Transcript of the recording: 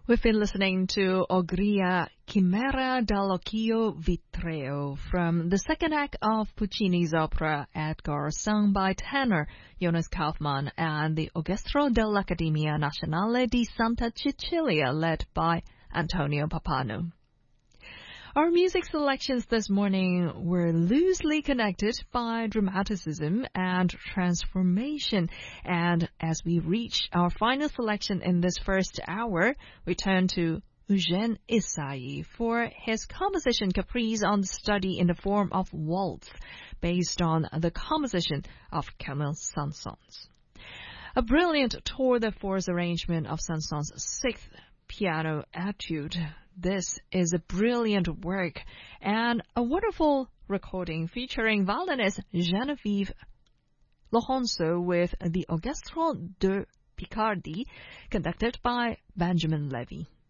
We've been listening to Ogria Chimera dall'Occhio Vitreo from the second act of Puccini's opera Edgar, sung by tenor Jonas Kaufmann and the Orchestra dell'Accademia Nazionale di Santa Cecilia, led by Antonio Pappano. Our music selections this morning were loosely connected by dramaticism and transformation. And as we reach our final selection in this first hour, we turn to Eugène Ysaÿe for his composition Caprice on Study in the Form of Waltz, based on the composition of Camille Saint-Saëns. A brilliant tour de force arrangement of Saint-Saëns' sixth piano etude. This is a brilliant work and a wonderful recording featuring violinist Geneviève Lorenzo with the Orchestre de Picardie, conducted by Benjamin Levy.